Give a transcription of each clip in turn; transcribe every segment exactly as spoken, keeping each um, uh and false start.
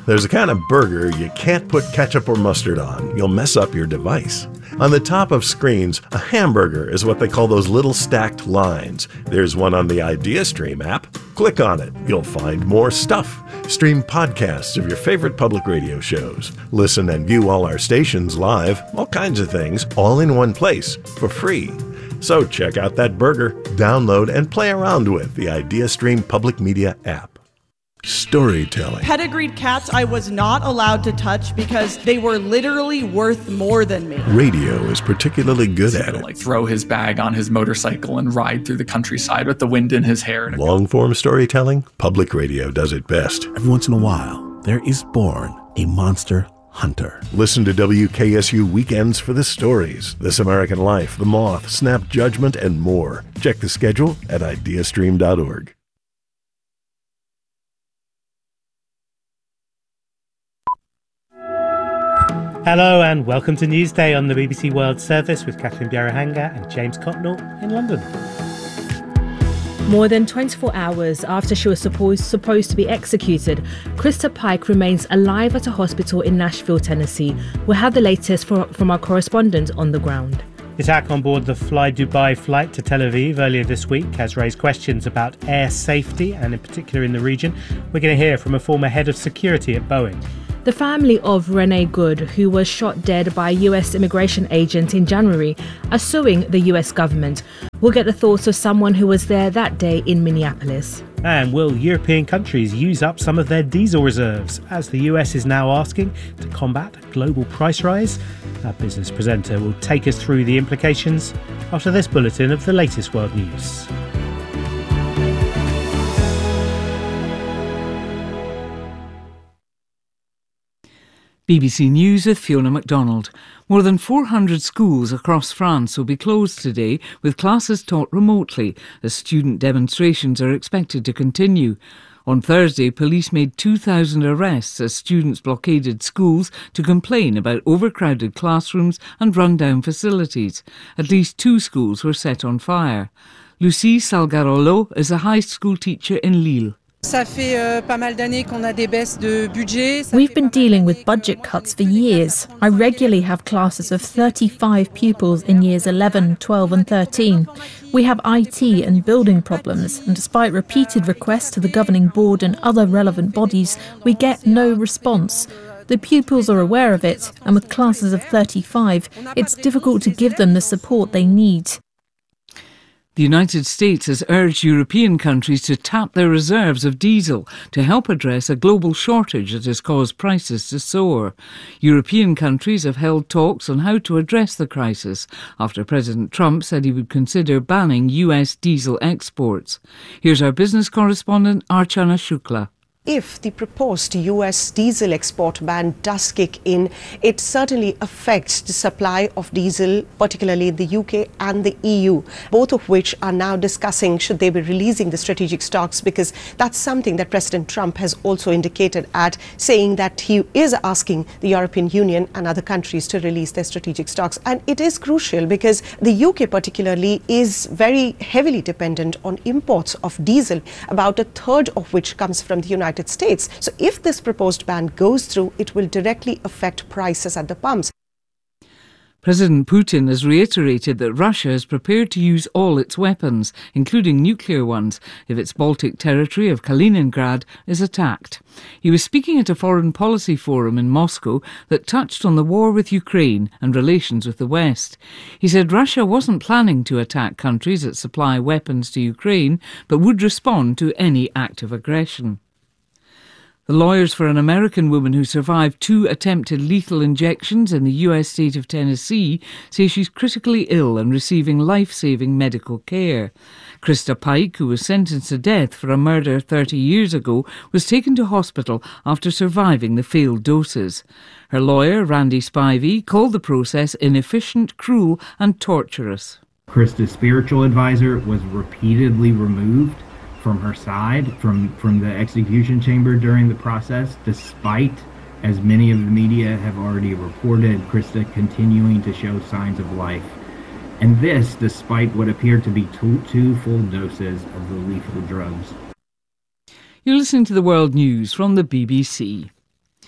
There's a kind of burger you can't put ketchup or mustard on. You'll mess up your device. On the top of screens, a hamburger is what they call those little stacked lines. There's one on the IdeaStream app. Click on it. You'll find more stuff. Stream podcasts of your favorite public radio shows. Listen and view all our stations live, all kinds of things, all in one place for free. So check out that burger, download, and play around with the IdeaStream Public Media app. Storytelling. Pedigreed cats I was not allowed to touch because they were literally worth more than me. Radio is particularly good at it. Like throw his bag on his motorcycle and ride through the countryside with the wind in his hair. Long-form storytelling, public radio does it best. Every once in a while, there is born a monster hunter. Listen to W K S U Weekends for the stories, This American Life, The Moth, Snap Judgment, and more. Check the schedule at ideastream dot org. Hello and welcome to Newsday on the B B C World Service with Catherine Bjarahanga and James Cotnell in London. More than twenty-four hours after she was supposed, supposed to be executed, Krista Pike remains alive at a hospital in Nashville, Tennessee. We'll have the latest for, from our correspondent on the ground. The attack on board the Fly Dubai flight to Tel Aviv earlier this week has raised questions about air safety and in particular in the region. We're going to hear from a former head of security at Boeing. The family of Renee Good, who was shot dead by a U S immigration agent in January, are suing the U S government. We'll get the thoughts of someone who was there that day in Minneapolis. And will European countries use up some of their diesel reserves, as the U S is now asking to combat a global price rise? Our business presenter will take us through the implications after this bulletin of the latest world news. B B C News with Fiona MacDonald. More than four hundred schools across France will be closed today, with classes taught remotely, as student demonstrations are expected to continue. On Thursday, police made two thousand arrests as students blockaded schools to complain about overcrowded classrooms and run-down facilities. At least two schools were set on fire. Lucie Salgarolo is a high school teacher in Lille. We've been dealing with budget cuts for years. I regularly have classes of thirty-five pupils in years eleven, twelve and thirteen. We have I T and building problems, and despite repeated requests to the governing board and other relevant bodies, we get no response. The pupils are aware of it, and with classes of thirty-five, it's difficult to give them the support they need. The United States has urged European countries to tap their reserves of diesel to help address a global shortage that has caused prices to soar. European countries have held talks on how to address the crisis after President Trump said he would consider banning U S diesel exports. Here's our business correspondent Archana Shukla. If the proposed U S diesel export ban does kick in, it certainly affects the supply of diesel, particularly in the U K and the E U, both of which are now discussing should they be releasing the strategic stocks, because that's something that President Trump has also indicated at, saying that he is asking the European Union and other countries to release their strategic stocks. And it is crucial because the U K particularly is very heavily dependent on imports of diesel, about a third of which comes from the United States. So if this proposed ban goes through, it will directly affect prices at the pumps. President Putin has reiterated that Russia is prepared to use all its weapons, including nuclear ones, if its Baltic territory of Kaliningrad is attacked. He was speaking at a foreign policy forum in Moscow that touched on the war with Ukraine and relations with the West. He said Russia wasn't planning to attack countries that supply weapons to Ukraine, but would respond to any act of aggression. The lawyers for an American woman who survived two attempted lethal injections in the U S state of Tennessee say she's critically ill and receiving life-saving medical care. Krista Pike, who was sentenced to death for a murder thirty years ago, was taken to hospital after surviving the failed doses. Her lawyer, Randy Spivey, called the process inefficient, cruel and torturous. Krista's spiritual advisor was repeatedly removed from her side, from, from the execution chamber during the process, despite, as many of the media have already reported, Krista continuing to show signs of life. And this, despite what appeared to be two, two full doses of the lethal drugs. You're listening to the World News from the B B C.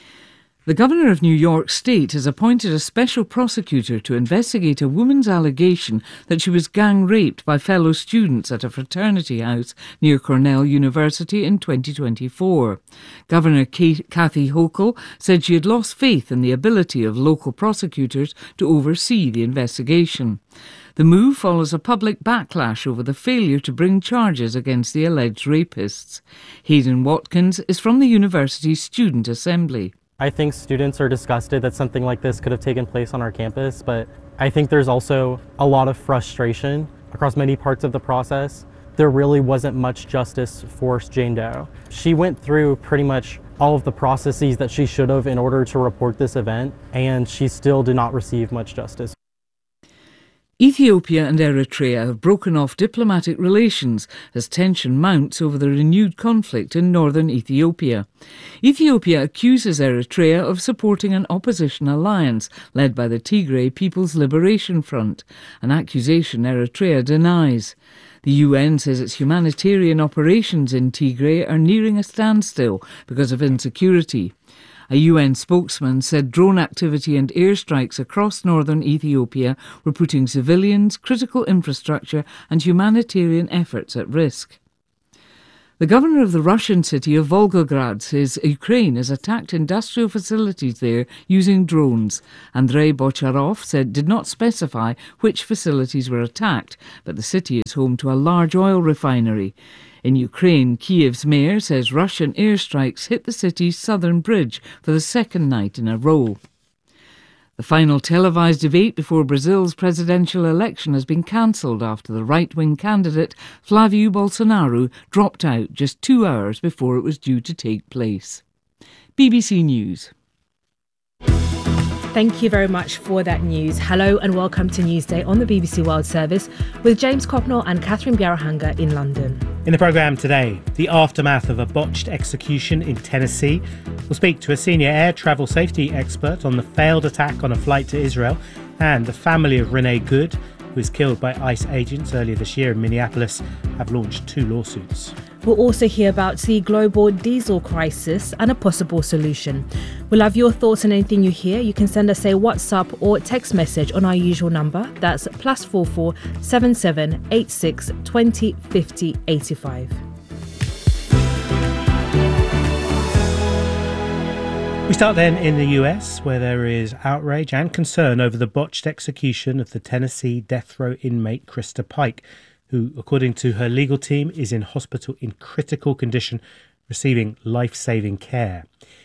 The governor of New York State has appointed a special prosecutor to investigate a woman's allegation that she was gang raped by fellow students at a fraternity house near Cornell University in twenty twenty-four. Governor Kate, Kathy Hochul said she had lost faith in the ability of local prosecutors to oversee the investigation. The move follows a public backlash over the failure to bring charges against the alleged rapists. Hayden Watkins is from the university's Student Assembly. I think students are disgusted that something like this could have taken place on our campus, but I think there's also a lot of frustration across many parts of the process. There really wasn't much justice for Jane Doe. She went through pretty much all of the processes that she should have in order to report this event, and she still did not receive much justice. Ethiopia and Eritrea have broken off diplomatic relations as tension mounts over the renewed conflict in northern Ethiopia. Ethiopia accuses Eritrea of supporting an opposition alliance led by the Tigray People's Liberation Front, an accusation Eritrea denies. The U N says its humanitarian operations in Tigray are nearing a standstill because of insecurity. A U N spokesman said drone activity and airstrikes across northern Ethiopia were putting civilians, critical infrastructure and humanitarian efforts at risk. The governor of the Russian city of Volgograd says Ukraine has attacked industrial facilities there using drones. Andrei Bocharov said did not specify which facilities were attacked, but the city is home to a large oil refinery. In Ukraine, Kiev's mayor says Russian airstrikes hit the city's southern bridge for the second night in a row. The final televised debate before Brazil's presidential election has been cancelled after the right-wing candidate Flávio Bolsonaro dropped out just two hours before it was due to take place. B B C News. Thank you very much for that news. Hello and welcome to Newsday on the B B C World Service with James Copnell and Catherine Biarahanga in London. In the programme today, the aftermath of a botched execution in Tennessee. We'll speak to a senior air travel safety expert on the failed attack on a flight to Israel, and the family of Renee Good, who was killed by ICE agents earlier this year in Minneapolis, have launched two lawsuits. We'll also hear about the global diesel crisis and a possible solution. We'll have your thoughts on anything you hear. You can send us a WhatsApp or text message on our usual number. That's plus four four seven seven eight six twenty fifty eighty five. We start then in the U S, where there is outrage and concern over the botched execution of the Tennessee death row inmate Krista Pike, who, according to her legal team, is in hospital in critical condition, receiving life-saving care.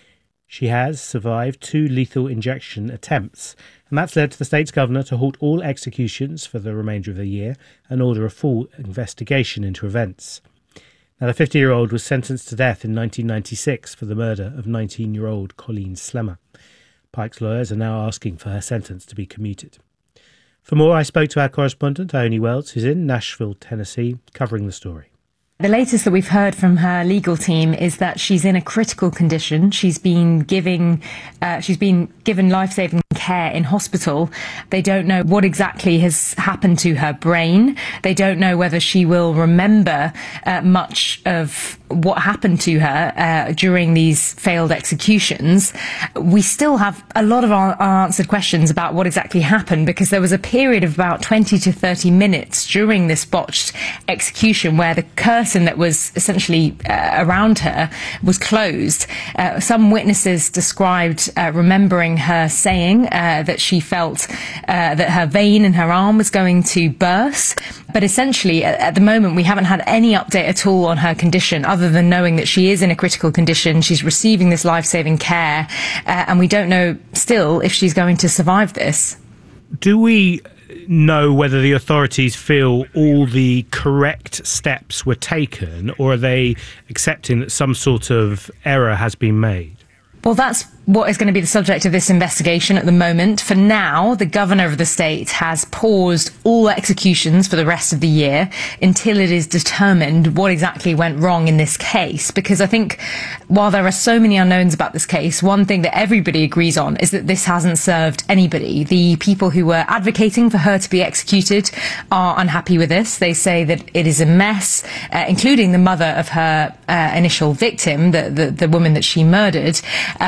She has survived two lethal injection attempts, and that's led to the state's governor to halt all executions for the remainder of the year and order a full investigation into events. Now, the fifty-year-old was sentenced to death in nineteen ninety-six for the murder of nineteen-year-old Colleen Slemmer. Pike's lawyers are now asking for her sentence to be commuted. For more, I spoke to our correspondent, Ione Wells, who's in Nashville, Tennessee, covering the story. The latest that we've heard from her legal team is that she's in a critical condition. She's been giving, uh, she's been given life-saving care in hospital. They don't know what exactly has happened to her brain. They don't know whether she will remember uh, much of what happened to her uh, during these failed executions. We still have a lot of unanswered questions about what exactly happened, because there was a period of about twenty to thirty minutes during this botched execution where the curtain that was essentially uh, around her was closed. Uh, some witnesses described uh, remembering her saying uh, that she felt uh, that her vein in her arm was going to burst. But essentially, at, at the moment, we haven't had any update at all on her condition, other than knowing that she is in a critical condition. She's receiving this life-saving care, uh, and we don't know still if she's going to survive this. Do we know whether the authorities feel all the correct steps were taken, or are they accepting that some sort of error has been made? Well, that's what is going to be the subject of this investigation at the moment. For now, the governor of the state has paused all executions for the rest of the year until it is determined what exactly went wrong in this case. Because I think while there are so many unknowns about this case, one thing that everybody agrees on is that this hasn't served anybody. The people who were advocating for her to be executed are unhappy with this. They say that it is a mess, uh, including the mother of her uh, initial victim, the, the, the woman that she murdered, uh, who said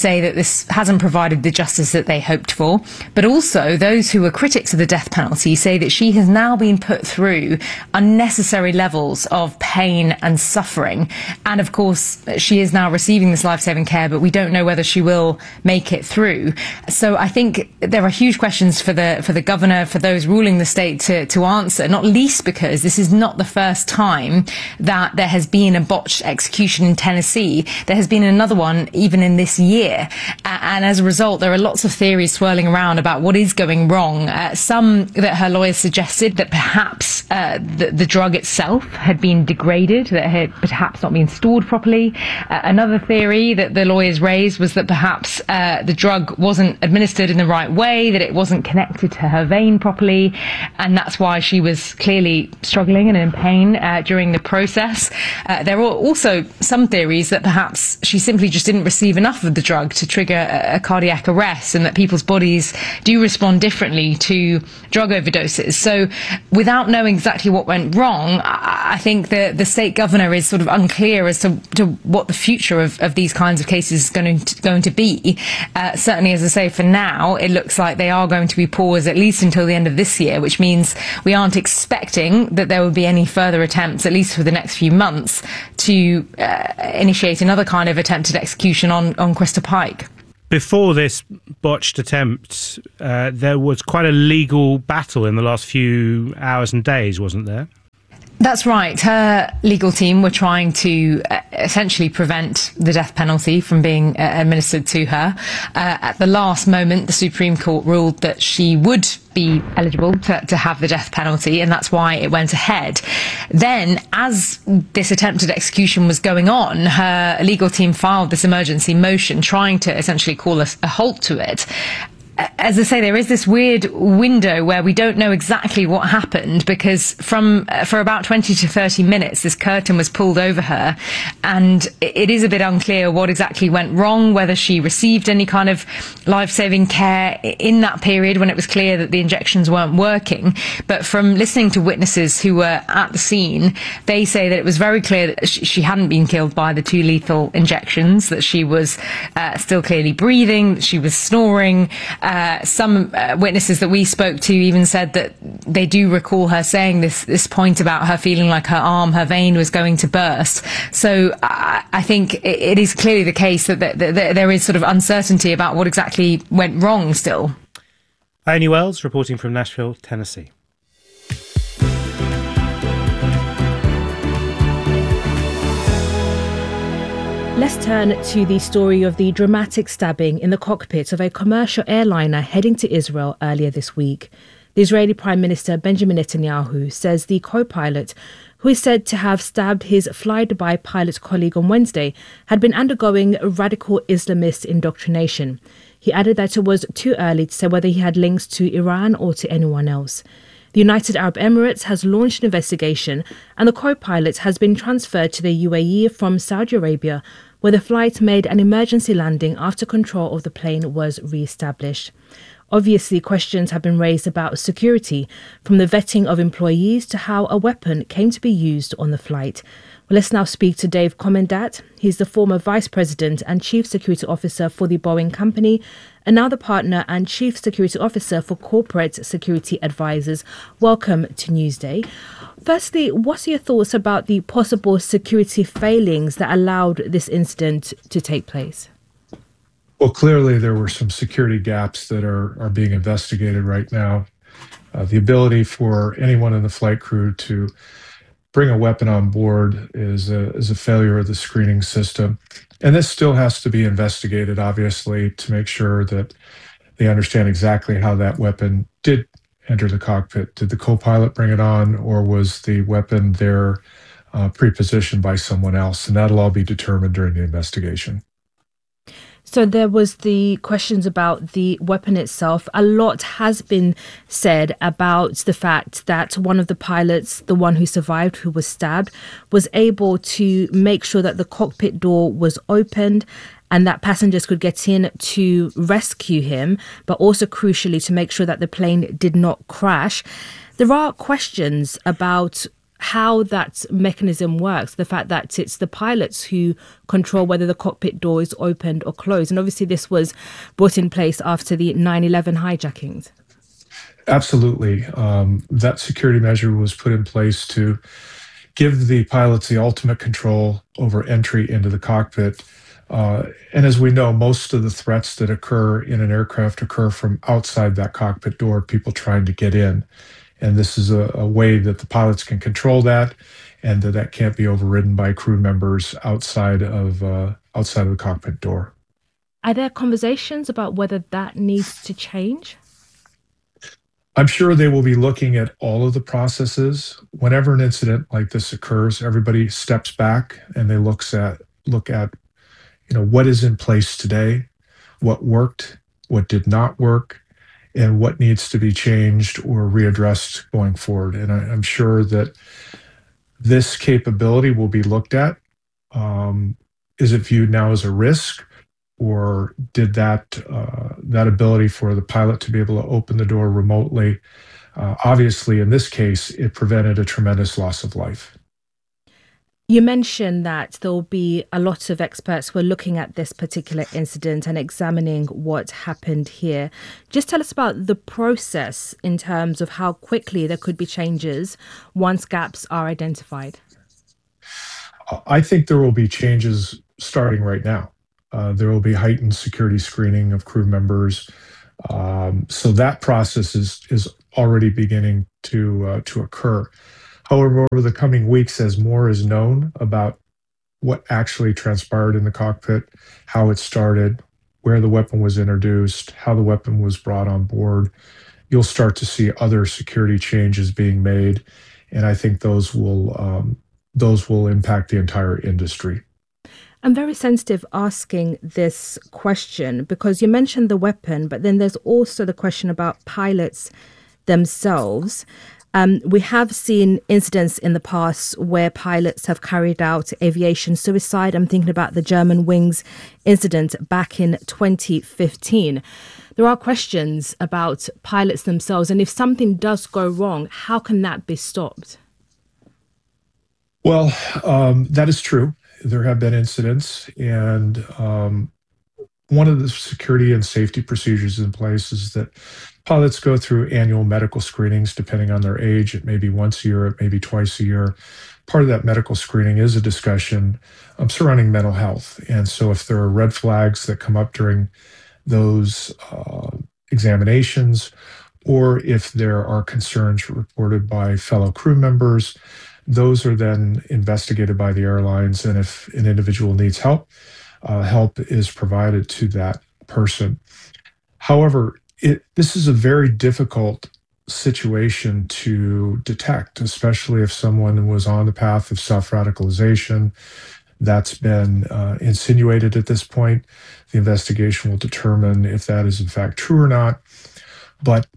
say that this hasn't provided the justice that they hoped for. But also, those who were critics of the death penalty say that she has now been put through unnecessary levels of pain and suffering. And of course, she is now receiving this life-saving care, but we don't know whether she will make it through. So I think there are huge questions for the for the governor, for those ruling the state to, to answer, not least because this is not the first time that there has been a botched execution in Tennessee. There has been another one even in this year. Uh, and as a result, there are lots of theories swirling around about what is going wrong. Uh, some that her lawyers suggested that perhaps uh, the, the drug itself had been degraded, that it had perhaps not been stored properly. Uh, another theory that the lawyers raised was that perhaps uh, the drug wasn't administered in the right way, that it wasn't connected to her vein properly, and that's why she was clearly struggling and in pain uh, during the process. Uh, there were also some theories that perhaps she simply just didn't receive enough of the drug to trigger a, a cardiac arrest, and that people's bodies do respond differently to drug overdoses. So without knowing exactly what went wrong, I, I think the, the state governor is sort of unclear as to, to what the future of, of these kinds of cases is going to, going to be. Uh, certainly, as I say, for now, it looks like they are going to be paused at least until the end of this year, which means we aren't expecting that there will be any further attempts, at least for the next few months, to uh, initiate another kind of attempted execution on, on Krista Pike. Before this botched attempt, uh, there was quite a legal battle in the last few hours and days, wasn't there? That's right. Her legal team were trying to uh, essentially prevent the death penalty from being uh, administered to her. Uh, at the last moment, the Supreme Court ruled that she would be eligible to, to have the death penalty, and that's why it went ahead. Then, as this attempted execution was going on, her legal team filed this emergency motion trying to essentially call a, a halt to it. As I say, there is this weird window where we don't know exactly what happened, because from uh, for about twenty to thirty minutes, this curtain was pulled over her, and it is a bit unclear what exactly went wrong, whether she received any kind of life-saving care in that period when it was clear that the injections weren't working. But from listening to witnesses who were at the scene, they say that it was very clear that she hadn't been killed by the two lethal injections, that she was uh, still clearly breathing, that she was snoring. Uh, some uh, witnesses that we spoke to even said that they do recall her saying this this point about her feeling like her arm, her vein was going to burst. So I, I think it, it is clearly the case that, that, that there is sort of uncertainty about what exactly went wrong still. Ione Wells reporting from Nashville, Tennessee. Let's turn to the story of the dramatic stabbing in the cockpit of a commercial airliner heading to Israel earlier this week. The Israeli Prime Minister Benjamin Netanyahu says the co-pilot, who is said to have stabbed his fly-Dubai pilot colleague on Wednesday, had been undergoing radical Islamist indoctrination. He added that it was too early to say whether he had links to Iran or to anyone else. The United Arab Emirates has launched an investigation, and the co-pilot has been transferred to the U A E from Saudi Arabia, where the flight made an emergency landing after control of the plane was re-established. Obviously, questions have been raised about security, from the vetting of employees to how a weapon came to be used on the flight. Well, let's now speak to Dave Commendat. He's the former Vice President and Chief Security Officer for the Boeing Company, and now the Partner and Chief Security Officer for Corporate Security Advisors. Welcome to Newsday. Firstly, what's your thoughts about the possible security failings that allowed this incident to take place? Well, clearly there were some security gaps that are, are being investigated right now. Uh, the ability for anyone in the flight crew to bring a weapon on board is a, is a failure of the screening system. And this still has to be investigated, obviously, to make sure that they understand exactly how that weapon did enter the cockpit. Did the co-pilot bring it on, or was the weapon there uh, pre-positioned by someone else? And that'll all be determined during the investigation. So there was the questions about the weapon itself. A lot has been said about the fact that one of the pilots, the one who survived, who was stabbed, was able to make sure that the cockpit door was opened and that passengers could get in to rescue him, but also crucially to make sure that the plane did not crash. There are questions about how that mechanism works, the fact that it's the pilots who control whether the cockpit door is opened or closed. And obviously this was brought in place after the nine eleven hijackings. Absolutely. Um, that security measure was put in place to give the pilots the ultimate control over entry into the cockpit. Uh, and as we know, most of the threats that occur in an aircraft occur from outside that cockpit door, people trying to get in. And this is a, a way that the pilots can control that, and that that can't be overridden by crew members outside of uh, outside of the cockpit door. Are there conversations about whether that needs to change? I'm sure they will be looking at all of the processes. Whenever an incident like this occurs, everybody steps back and they looks at look at, you know, what is in place today, what worked, what did not work, and what needs to be changed or readdressed going forward. And I, I'm sure that this capability will be looked at. Um, is it viewed now as a risk? Or did that uh, that ability for the pilot to be able to open the door remotely, uh, obviously in this case, it prevented a tremendous loss of life. You mentioned that there will be a lot of experts who are looking at this particular incident and examining what happened here. Just tell us about the process in terms of how quickly there could be changes once gaps are identified. I think there will be changes starting right now. Uh, there will be heightened security screening of crew members. Um, so that process is is already beginning to uh, to occur. However, over the coming weeks, as more is known about what actually transpired in the cockpit, how it started, where the weapon was introduced, how the weapon was brought on board, you'll start to see other security changes being made, and I think those will um, those will impact the entire industry. I'm very sensitive asking this question because you mentioned the weapon, but then there's also the question about pilots themselves. Um, we have seen incidents in the past where pilots have carried out aviation suicide. I'm thinking about the Germanwings incident back in twenty fifteen. There are questions about pilots themselves, and if something does go wrong, how can that be stopped? Well, um, that is true. There have been incidents, and um, one of the security and safety procedures in place is that pilots go through annual medical screenings depending on their age. It may be once a year, it may be twice a year. Part of that medical screening is a discussion um, surrounding mental health. And so if there are red flags that come up during those uh, examinations, or if there are concerns reported by fellow crew members, those are then investigated by the airlines, and if an individual needs help, uh, help is provided to that person. However, it, this is a very difficult situation to detect, especially if someone was on the path of self-radicalization. That's been uh, insinuated at this point. The investigation will determine if that is in fact true or not. But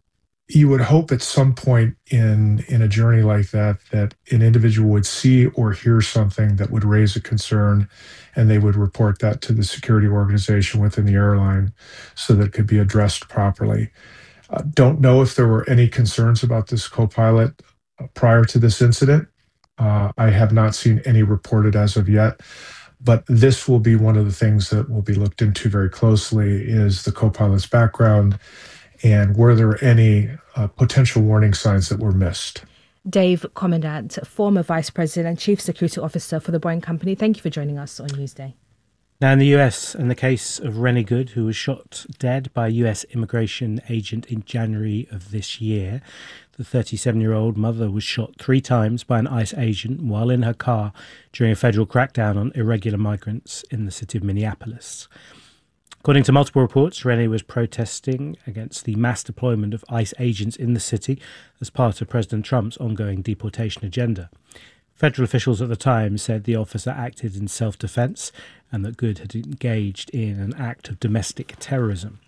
you would hope at some point in, in a journey like that, that an individual would see or hear something that would raise a concern, and they would report that to the security organization within the airline so that it could be addressed properly. Uh, don't know if there were any concerns about this co-pilot prior to this incident. Uh, I have not seen any reported as of yet, but this will be one of the things that will be looked into very closely is the co-pilot's background, and were there any uh, potential warning signs that were missed? Dave Commandant, former Vice President and Chief Security Officer for the Boeing Company, thank you for joining us on Newsday. Now in the U S, in the case of Rennie Good, who was shot dead by a U S immigration agent in January of this year, the thirty-seven-year-old mother was shot three times by an ICE agent while in her car during a federal crackdown on irregular migrants in the city of Minneapolis. According to multiple reports, Rennie was protesting against the mass deployment of ICE agents in the city as part of President Trump's ongoing deportation agenda. Federal officials at the time said the officer acted in self-defense and that Good had engaged in an act of domestic terrorism.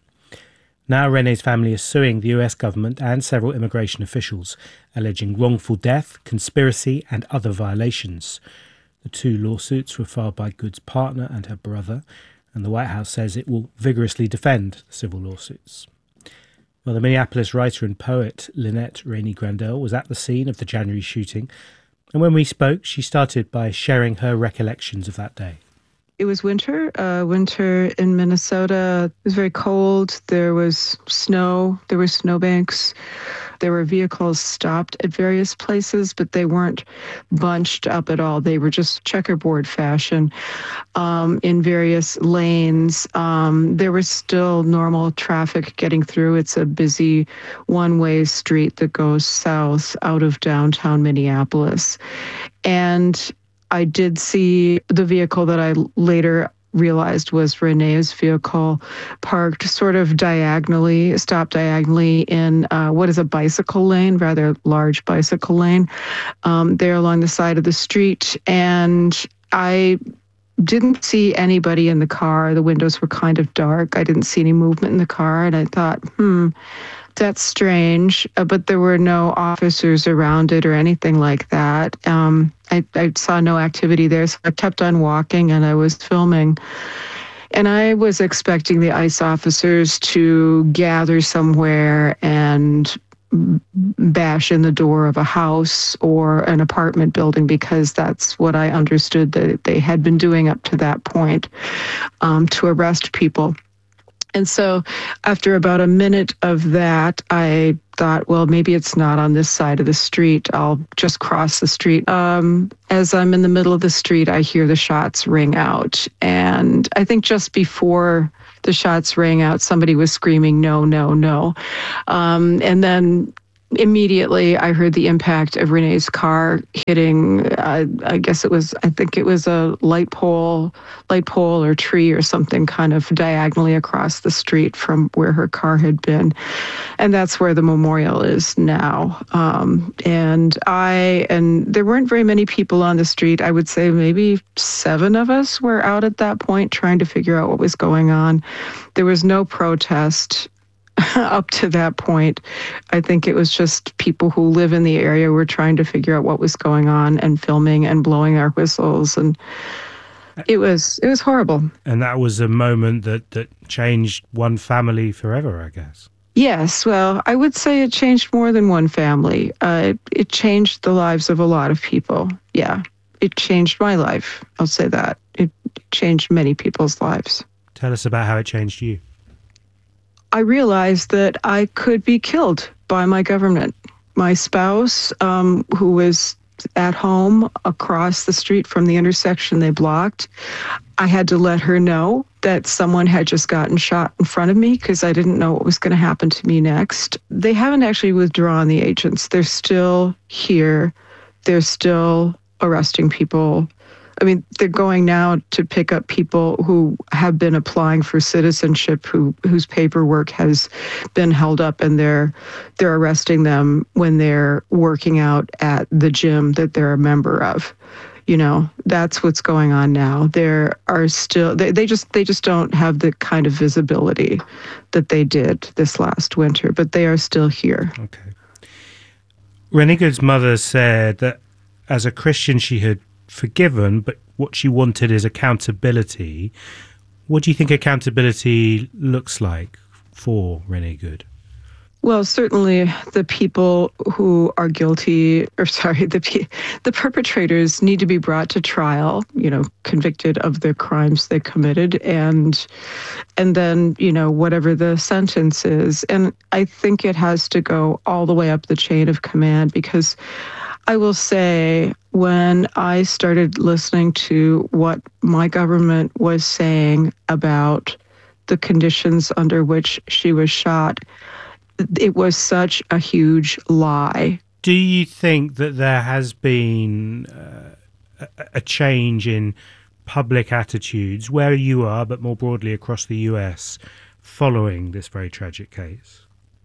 Now Rennie's family is suing the U S government and several immigration officials, alleging wrongful death, conspiracy and other violations. The two lawsuits were filed by Good's partner and her brother, and the White House says it will vigorously defend the civil lawsuits. Well, the Minneapolis writer and poet Lynette Rainey Grandel was at the scene of the January shooting, And when we spoke, she started by sharing her recollections of that day. It was winter, uh, winter in Minnesota. It was very cold. There was snow. There were snowbanks. There were vehicles stopped at various places, but they weren't bunched up at all. They were just checkerboard fashion um, in various lanes. Um, there was still normal traffic getting through. It's a busy one-way street that goes south out of downtown Minneapolis. And I did see the vehicle that I later realized was Renee's vehicle parked sort of diagonally, stopped diagonally in uh, what is a bicycle lane, rather large bicycle lane, um, there along the side of the street. And I didn't see anybody in the car. The windows were kind of dark. I didn't see any movement in the car. And I thought, hmm, that's strange. Uh, but there were no officers around it or anything like that. Um, I, I saw no activity there, so I kept on walking and I was filming. And I was expecting the ICE officers to gather somewhere and bash in the door of a house or an apartment building, because that's what I understood that they had been doing up to that point, um, to arrest people. And so after about a minute of that, I thought, well, maybe it's not on this side of the street. I'll just cross the street. Um, as I'm in the middle of the street, I hear the shots ring out. And I think just before the shots rang out, somebody was screaming, no, no, no. Um, and then immediately I heard the impact of Renee's car hitting, uh, I guess it was, I think it was a light pole, light pole or tree or something kind of diagonally across the street from where her car had been. And that's where the memorial is now. Um, and I, and there weren't very many people on the street. I would say maybe seven of us were out at that point trying to figure out what was going on. There was no protest up to that point. I think it was just people who live in the area were trying to figure out what was going on and filming and blowing our whistles, and it was it was horrible. And that was a moment that that changed one family forever, I guess. Yes, well, I would say it changed more than one family. Uh, it, it changed the lives of a lot of people. Yeah, it changed my life. I'll say that. It changed many people's lives. Tell us about how it changed you. I realized that I could be killed by my government. My spouse, um, who was at home across the street from the intersection they blocked, I had to let her know that someone had just gotten shot in front of me because I didn't know what was going to happen to me next. They haven't actually withdrawn the agents. They're still here. They're still arresting people. I mean, they're going now to pick up people who have been applying for citizenship, who whose paperwork has been held up, and they're they're arresting them when they're working out at the gym that they're a member of. You know, that's what's going on now. There are still they, they just they just don't have the kind of visibility that they did this last winter, but they are still here. Okay. Renee Good's mother said that as a Christian she had forgiven, but what she wanted is accountability. What do you think accountability looks like for Renee Good? Well, certainly the people who are guilty, or sorry, the the perpetrators need to be brought to trial, you know, convicted of the crimes they committed, and and then, you know, whatever the sentence is. And I think it has to go all the way up the chain of command, because I will say, when I started listening to what my government was saying about the conditions under which she was shot, it was such a huge lie. Do you think that there has been uh, a change in public attitudes where you are, but more broadly across the U S, following this very tragic case?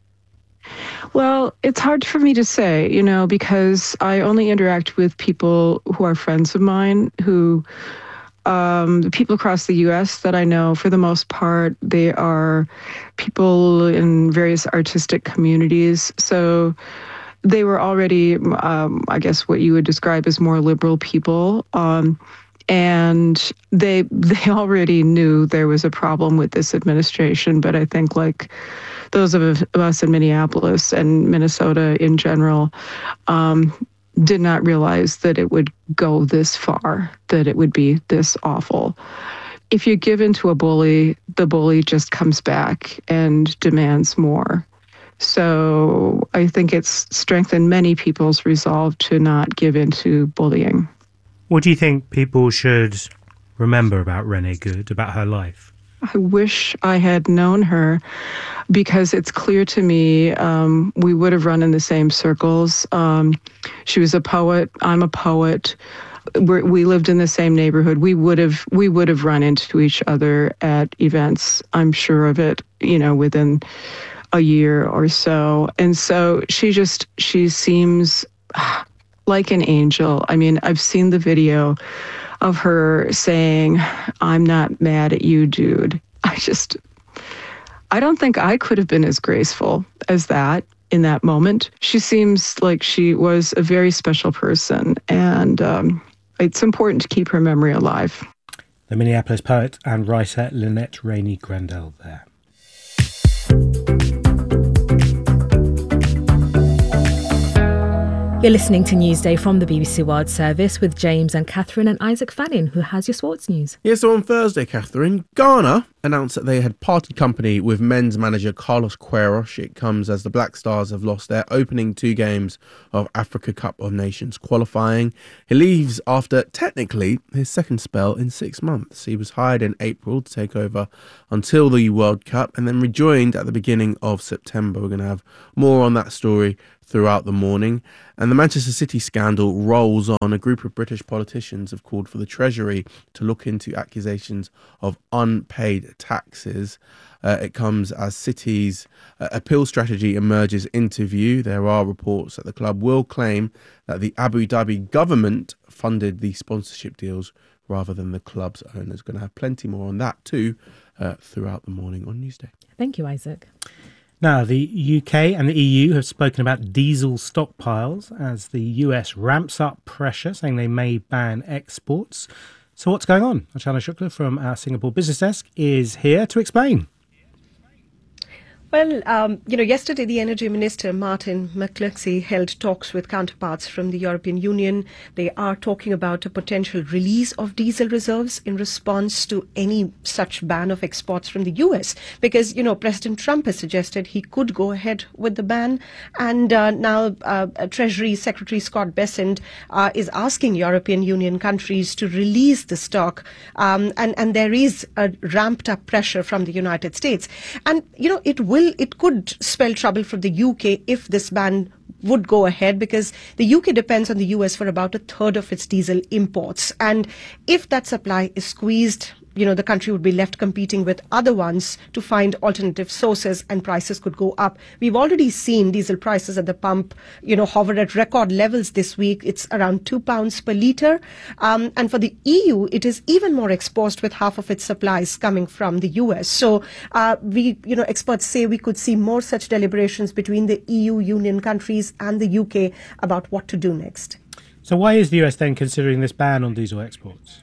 Well, it's hard for me to say, you know, because I only interact with people who are friends of mine, who, um, the people across the U S that I know, for the most part, they are people in various artistic communities. So they were already, um, I guess, what you would describe as more liberal people. Um, and they they already knew there was a problem with this administration. But I think, like those of us in Minneapolis and Minnesota in general, um, did not realize that it would go this far, that it would be this awful. If you give in to a bully, the bully just comes back and demands more. So I think it's strengthened many people's resolve to not give in to bullying. What do you think people should remember about Renee Good, about her life? I wish I had known her, because it's clear to me um, we would have run in the same circles. Um, she was a poet. I'm a poet. We're, we lived in the same neighborhood. We would have we would have run into each other at events. I'm sure of it. You know, within a year or so. And so she just she seems like an angel. I mean, I've seen the video of her saying, "I'm not mad at you, dude." I just, I don't think I could have been as graceful as that in that moment. She seems like she was a very special person, and um, it's important to keep her memory alive. The Minneapolis poet and writer Lynette Rainey Grandel there. You're listening to Newsday from the B B C World Service with James and Catherine and Isaac Fannin, who has your sports news. Yeah, so on Thursday, Catherine, Ghana announced that they had parted company with men's manager Carlos Queiroz. It comes as the Black Stars have lost their opening two games of Africa Cup of Nations qualifying. He leaves after, technically, his second spell in six months. He was hired in April to take over until the World Cup and then rejoined at the beginning of September. We're going to have more on that story throughout the morning. And the Manchester City scandal rolls on. A group of British politicians have called for the Treasury to look into accusations of unpaid taxes. Uh, it comes as City's uh, appeal strategy emerges into view. There are reports that the club will claim that the Abu Dhabi government funded the sponsorship deals rather than the club's owners. Going to have plenty more on that too uh, throughout the morning on Newsday. Thank you, Isaac. Now, the U K and the E U have spoken about diesel stockpiles as the U S ramps up pressure, saying they may ban exports. So what's going on? Achana Shukla from our Singapore Business Desk is here to explain. Well, um, you know, yesterday the Energy Minister, Martin McCluskey, held talks with counterparts from the European Union. They are talking about a potential release of diesel reserves in response to any such ban of exports from the U S. Because, you know, President Trump has suggested he could go ahead with the ban. And uh, now uh, Treasury Secretary Scott Bessent uh, is asking European Union countries to release the stock. Um, and, and there is a ramped up pressure from the United States. And, you know, it will It could spell trouble for the U K if this ban would go ahead, because the U K depends on the U S for about a third of its diesel imports. And if that supply is squeezed, you know, the country would be left competing with other ones to find alternative sources, and prices could go up. We've already seen diesel prices at the pump, you know, hover at record levels this week. It's around two pounds per litre. Um, and for the E U, it is even more exposed, with half of its supplies coming from the U S. So uh, we, you know, experts say we could see more such deliberations between the E U union countries and the U K about what to do next. So why is the U S then considering this ban on diesel exports?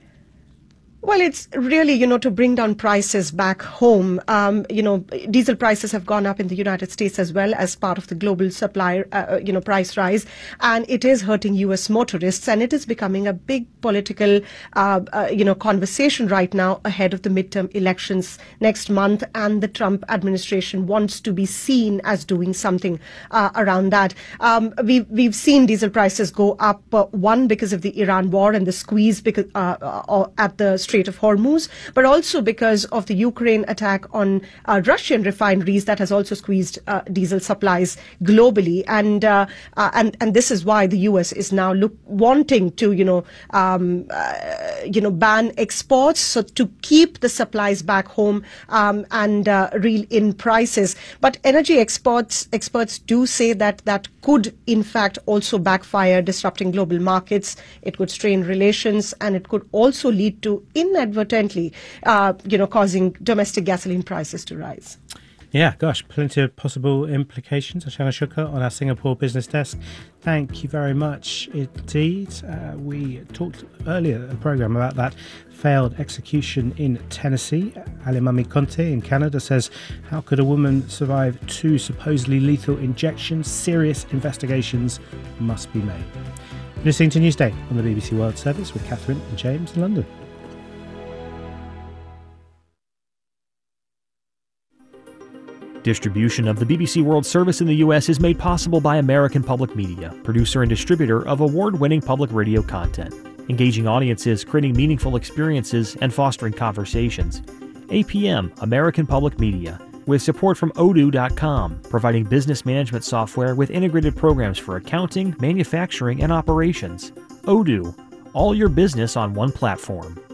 Well, it's really, you know, to bring down prices back home. Um, you know, diesel prices have gone up in the United States as well as part of the global supply, uh, you know, price rise. And it is hurting U S motorists. And it is becoming a big political, uh, uh, you know, conversation right now ahead of the midterm elections next month. And the Trump administration wants to be seen as doing something uh, around that. Um, we, we've seen diesel prices go up, uh, one, because of the Iran war and the squeeze because uh, uh, at the Strait of Hormuz, but also because of the Ukraine attack on uh, Russian refineries that has also squeezed uh, diesel supplies globally. And uh, uh, and and this is why the U S is now look, wanting to, you know, um, uh, you know, ban exports, so to keep the supplies back home um, and uh, reel in prices. But energy exports experts do say that that could, in fact, also backfire, disrupting global markets. It could strain relations, and it could also lead to inadvertently, uh, you know, causing domestic gasoline prices to rise. Yeah, gosh, plenty of possible implications. Ashana Shukla on our Singapore business desk. Thank you very much indeed. Uh, we talked earlier in the programme about that failed execution in Tennessee. Alimami Conte in Canada says, how could a woman survive two supposedly lethal injections? Serious investigations must be made. You're listening to Newsday on the B B C World Service with Catherine and James in London. Distribution of the B B C World Service in the U S is made possible by American Public Media, producer and distributor of award-winning public radio content, engaging audiences, creating meaningful experiences, and fostering conversations. A P M, American Public Media, with support from odoo dot com, providing business management software with integrated programs for accounting, manufacturing, and operations. Odoo, all your business on one platform.